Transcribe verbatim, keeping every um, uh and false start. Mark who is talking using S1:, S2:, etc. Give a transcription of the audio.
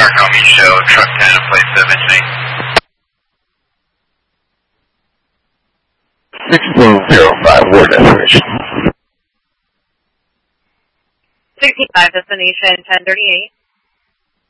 S1: Argomi show, truck ten, place seven,
S2: six one zero five, word destination.
S3: sixty-five, destination ten thirty-eight.